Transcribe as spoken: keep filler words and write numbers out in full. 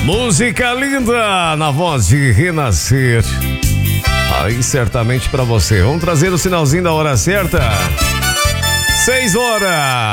Música linda na voz de Renascer. Aí certamente pra você. Vamos trazer o sinalzinho da hora certa. Seis horas.